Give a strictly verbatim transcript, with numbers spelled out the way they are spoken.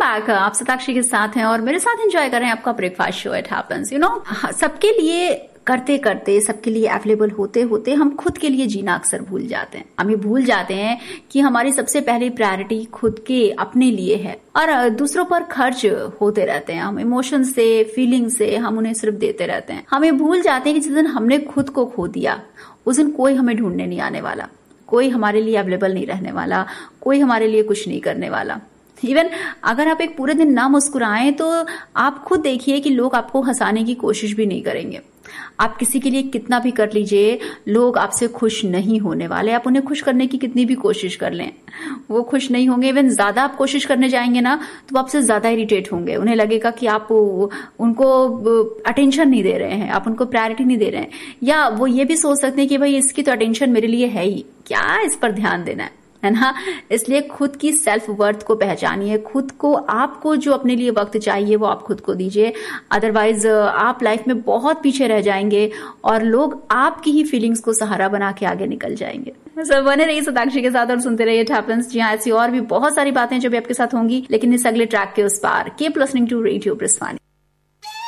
Back, आप सताक्षी के साथ हैं और मेरे साथ एंजॉय कर रहे हैं आपका breakfast show at happens. You know, सबके लिए करते करते, सबके लिए अवेलेबल होते होते हम खुद के लिए जीना अक्सर भूल जाते हैं। हम ये भूल जाते हैं कि हमारी सबसे पहली प्रायोरिटी खुद के अपने लिए है और दूसरों पर खर्च होते रहते हैं। हम इमोशन से, फीलिंग से हम उन्हें सिर्फ देते रहते हैं। हम ये भूल जाते हैं कि जिस दिन हमने खुद को खो दिया उस दिन कोई हमें ढूंढने नहीं आने वाला, कोई हमारे लिए अवेलेबल नहीं रहने वाला, कोई हमारे लिए कुछ नहीं करने वाला। इवन अगर आप एक पूरे दिन ना मुस्कुराएं तो आप खुद देखिए कि लोग आपको हंसाने की कोशिश भी नहीं करेंगे। आप किसी के लिए कितना भी कर लीजिए, लोग आपसे खुश नहीं होने वाले। आप उन्हें खुश करने की कितनी भी कोशिश कर लें, वो खुश नहीं होंगे। इवन ज्यादा आप कोशिश करने जाएंगे ना तो वो आपसे ज्यादा इरिटेट होंगे। उन्हें लगेगा कि आप उनको अटेंशन नहीं दे रहे हैं, आप उनको प्रायोरिटी नहीं दे रहे हैं, या वो ये भी सोच सकते हैं कि भाई इसकी तो अटेंशन मेरे लिए है ही, क्या इस पर ध्यान देना है है ना। इसलिए खुद की सेल्फ वर्थ को पहचानिए, खुद को, आपको जो अपने लिए वक्त चाहिए वो आप खुद को दीजिए। अदरवाइज आप लाइफ में बहुत पीछे रह जाएंगे और लोग आपकी ही फीलिंग्स को सहारा बना के आगे निकल जाएंगे। सो बने रहिए सताक्षी के साथ और सुनते रहिए इट हैपेंस। जी हाँ, ऐसी और भी बहुत सारी बातें जो भी आपके साथ होंगी, लेकिन इस अगले ट्रैक के उस पार। Keep listening to radio ब्रिस्वानी।